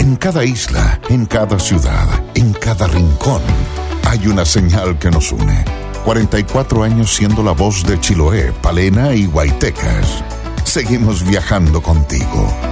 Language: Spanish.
En cada isla, en cada ciudad, en cada rincón, hay una señal que nos une. 44 años siendo la voz de Chiloé, Palena y Guaytecas. Seguimos viajando contigo.